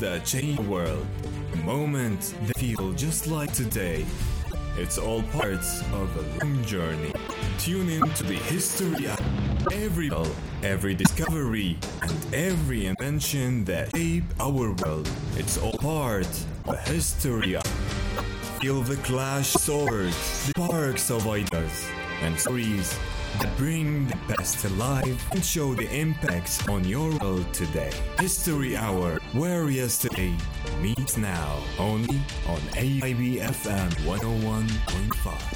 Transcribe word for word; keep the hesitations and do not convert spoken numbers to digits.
that change the world. Moments that feel just like today. It's all parts of a long journey. Tune in to the history of every every discovery, and every invention that shaped our world. It's all part of a history of. Feel the clash of swords, the sparks of ideas, and stories that bring the past to life and show the impacts on your world today. History Hour, where yesterday meets now, only on A I B F M one oh one point five.